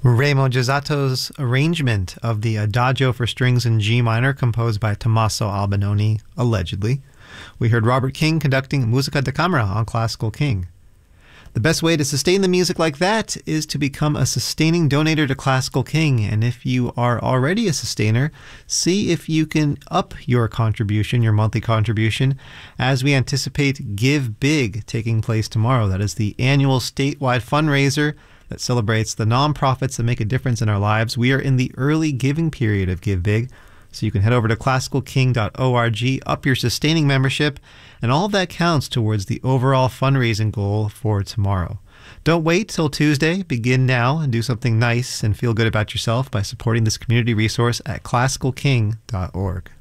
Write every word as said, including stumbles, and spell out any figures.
Remo Gizzato's arrangement of the Adagio for strings in G minor composed by Tommaso Albinoni, allegedly. We heard Robert King conducting Musica da Camera on Classical King. The best way to sustain the music like that is to become a sustaining donator to Classical King, and if you are already a sustainer, see if you can up your contribution, your monthly contribution, as we anticipate Give Big taking place tomorrow. That is the annual statewide fundraiser that celebrates the nonprofits that make a difference in our lives. We are in the early giving period of Give Big, so you can head over to classical king dot org, up your sustaining membership, and all of that counts towards the overall fundraising goal for tomorrow. Don't wait till Tuesday. Begin now and do something nice and feel good about yourself by supporting this community resource at classical king dot org.